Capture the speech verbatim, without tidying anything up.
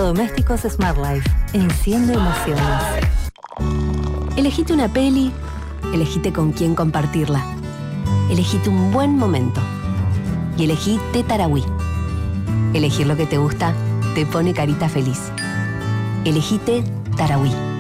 Electrodomésticos Smart Life. Enciende emociones. Elegite una peli, elegite con quién compartirla. Elegite un buen momento. Y elegí té Tarahui. Elegir lo que te gusta te pone carita feliz. Elegí té Tarahui.